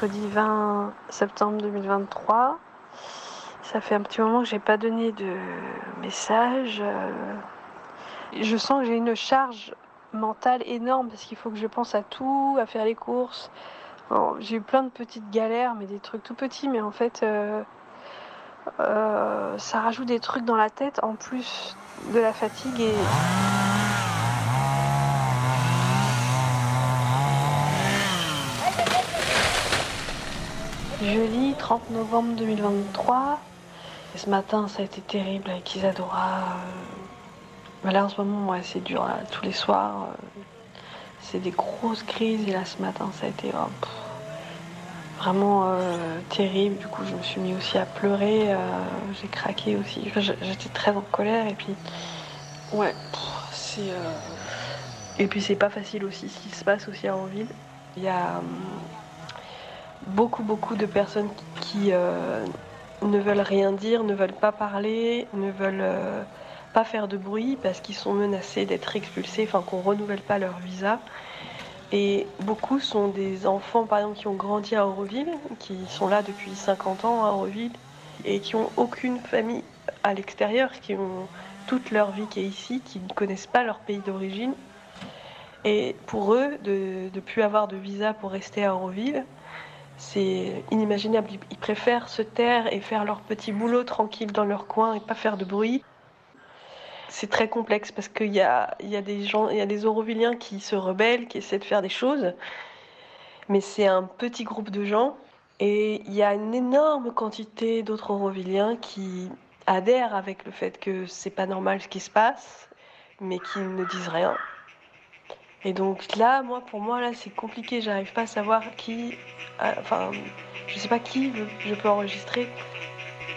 mercredi 20 septembre 2023. Ça fait un petit moment que j'ai pas donné de message. Je sens que j'ai une charge mentale énorme parce qu'il faut que je pense à tout, à faire les courses. Bon, j'ai eu plein de petites galères, mais des trucs tout petits, mais en fait, ça rajoute des trucs dans la tête en plus de la fatigue et jeudi 30 novembre 2023. Et ce matin, ça a été terrible avec Isadora. Là, en ce moment, ouais, c'est dur. Là. Tous les soirs, c'est des grosses crises. Et là, ce matin, ça a été vraiment terrible. Du coup, je me suis mis aussi à pleurer. J'ai craqué aussi. Enfin, j'étais très en colère. Et puis, ouais, c'est. Et puis, c'est pas facile aussi ce qui se passe aussi à Auroville. Il y a beaucoup de personnes qui ne veulent rien dire, ne veulent pas parler, ne veulent pas faire de bruit parce qu'ils sont menacés d'être expulsés, enfin qu'on renouvelle pas leur visa. Et beaucoup sont des enfants, par exemple, qui ont grandi à Auroville, qui sont là depuis 50 ans à Auroville, et qui n'ont aucune famille à l'extérieur, qui ont toute leur vie qui est ici, qui ne connaissent pas leur pays d'origine. Et pour eux, de ne plus avoir de visa pour rester à Auroville, c'est inimaginable. Ils préfèrent se taire et faire leur petit boulot tranquille dans leur coin et pas faire de bruit. C'est très complexe parce qu'il y a des gens, il y a des Auroviliens qui se rebellent, qui essaient de faire des choses, mais c'est un petit groupe de gens et il y a une énorme quantité d'autres Auroviliens qui adhèrent avec le fait que c'est pas normal ce qui se passe, mais qui ne disent rien. Et donc là, pour moi, là, c'est compliqué. J'arrive pas à savoir qui, enfin, je sais pas qui je peux enregistrer.